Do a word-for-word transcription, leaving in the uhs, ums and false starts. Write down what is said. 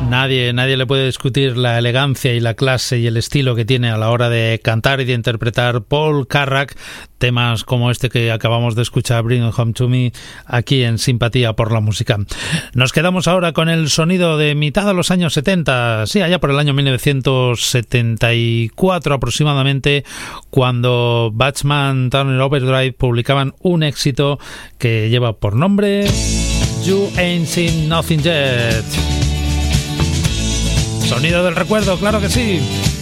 Nadie, nadie le puede discutir la elegancia y la clase y el estilo que tiene a la hora de cantar y de interpretar Paul Carrack, temas como este que acabamos de escuchar, Bring It Home to Me, aquí en Simpatía por la Música. Nos quedamos ahora con el sonido de mitad de los años setenta, sí, allá por el año mil novecientos setenta y cuatro aproximadamente, cuando Bachman Turner Overdrive publicaban un éxito que lleva por nombre You Ain't Seen Nothing Yet. Sonido del recuerdo, claro que sí.